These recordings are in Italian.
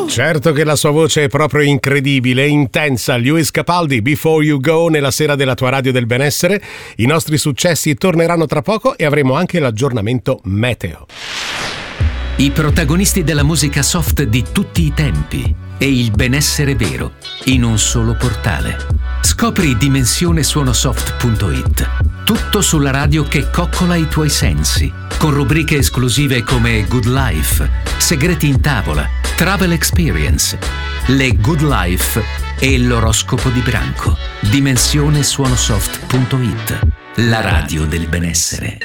Certo che la sua voce è proprio incredibile, intensa. Lewis Capaldi, Before You Go, nella sera della tua radio del benessere. I nostri successi torneranno tra poco e avremo anche l'aggiornamento meteo. I protagonisti della musica soft di tutti i tempi e il benessere vero in un solo portale. Scopri dimensionesuonosoft.it. Tutto sulla radio che coccola i tuoi sensi, con rubriche esclusive come Good Life, Segreti in tavola, Travel Experience, le Good Life e l'oroscopo di branco. Dimensionesuonosoft.it. La radio del benessere.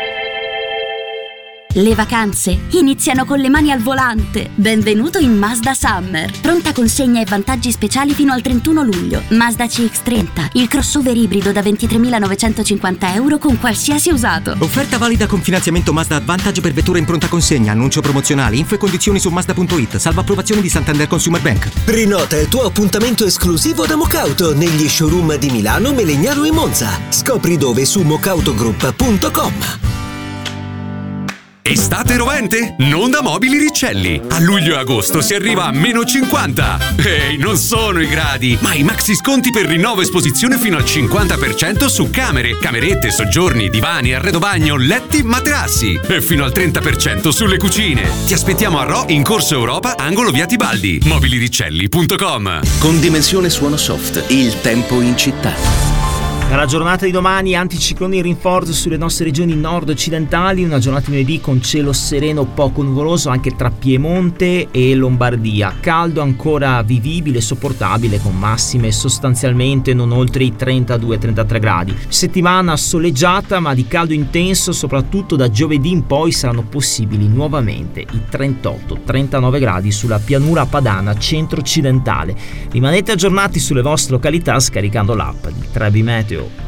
Le vacanze iniziano con le mani al volante. Benvenuto in Mazda Summer. Pronta consegna e vantaggi speciali fino al 31 luglio. Mazda CX-30, il crossover ibrido da 23.950 euro con qualsiasi usato. Offerta valida con finanziamento Mazda Advantage per vettura in pronta consegna. Annuncio promozionale. Info e condizioni su Mazda.it. Salvo approvazione di Santander Consumer Bank. Prenota il tuo appuntamento esclusivo da Mocauto negli showroom di Milano, Melegnano e Monza. Scopri dove su mocautogroup.com. Estate rovente? Non da Mobili Riccelli. A luglio e agosto si arriva a -50. Ehi, non sono i gradi, ma i maxi sconti per rinnovo esposizione fino al 50% su camere, camerette, soggiorni, divani, arredo bagno, letti, materassi. E fino al 30% sulle cucine. Ti aspettiamo a Rho in Corso Europa, angolo via Tibaldi. Mobiliriccelli.com. Con Dimensione Suono Soft, il tempo in città. Nella giornata di domani anticicloni in rinforzo sulle nostre regioni nord-occidentali, una giornata lunedì con cielo sereno poco nuvoloso anche tra Piemonte e Lombardia, caldo ancora vivibile e sopportabile con massime sostanzialmente non oltre i 32-33 gradi. Settimana soleggiata ma di caldo intenso, soprattutto da giovedì in poi saranno possibili nuovamente i 38-39 gradi sulla pianura padana centro-occidentale. Rimanete aggiornati sulle vostre località scaricando l'app di Trebi Meteo.